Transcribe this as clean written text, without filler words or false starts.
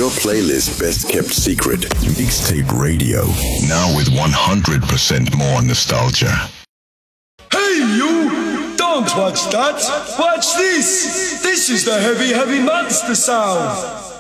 Your playlist best kept secret. Mixtape Radio. Now with 100% more nostalgia. Hey you! Don't watch that! Watch this! This is the heavy, heavy monster sound!